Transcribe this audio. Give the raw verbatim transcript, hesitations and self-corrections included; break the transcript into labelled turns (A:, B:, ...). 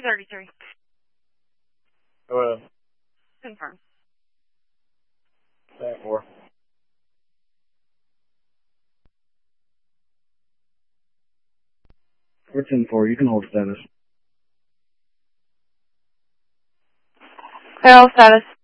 A: thirty-three.
B: Go ahead.
A: Confirm.
B: Stand four.
C: We're ten four. You can hold status.
A: Clear all status.